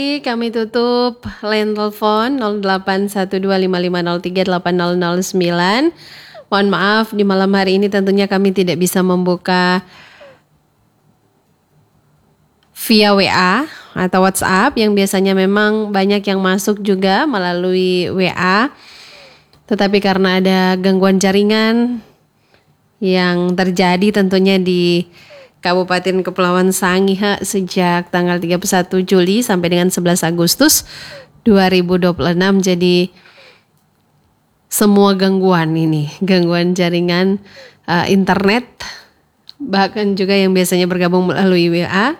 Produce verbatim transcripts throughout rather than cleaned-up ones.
Kami tutup line telepon nol delapan satu dua lima lima nol tiga delapan nol nol sembilan. Mohon maaf di malam hari ini tentunya kami tidak bisa membuka via W A atau WhatsApp yang biasanya memang banyak yang masuk juga melalui W A. Tetapi karena ada gangguan jaringan yang terjadi tentunya di Kabupaten Kepulauan Sangihe sejak tanggal tiga puluh satu Juli sampai dengan sebelas Agustus dua ribu dua puluh enam. Jadi semua gangguan ini, gangguan jaringan uh, internet, bahkan juga yang biasanya bergabung melalui W A,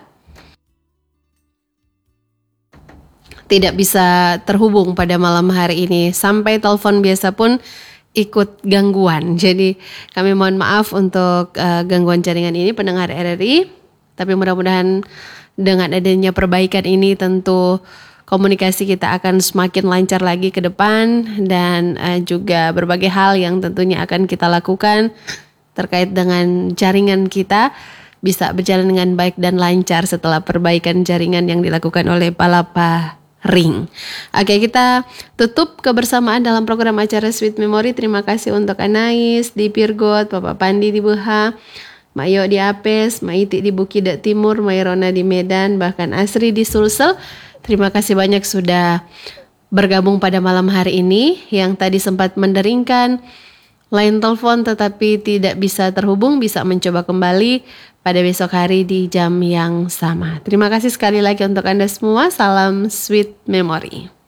tidak bisa terhubung pada malam hari ini. Sampai telepon biasa pun ikut gangguan. Jadi kami mohon maaf untuk uh, gangguan jaringan ini pendengar R R I. Tapi mudah-mudahan dengan adanya perbaikan ini tentu komunikasi kita akan semakin lancar lagi ke depan. Dan uh, juga berbagai hal yang tentunya akan kita lakukan terkait dengan jaringan kita bisa berjalan dengan baik dan lancar setelah perbaikan jaringan yang dilakukan oleh Palapa Ring. Oke, kita tutup kebersamaan dalam program acara Sweet Memory. Terima kasih untuk Anais di Pirgot, Bapak Pandi di Buha, Mayo di Apes, Maiti di Bukidek Timur, Mayrona di Medan, bahkan Asri di Sulsel. Terima kasih banyak sudah bergabung pada malam hari ini. Yang tadi sempat menderingkan line telepon tetapi tidak bisa terhubung, bisa mencoba kembali pada besok hari di jam yang sama. Terima kasih sekali lagi untuk Anda semua. Salam Sweet Memory.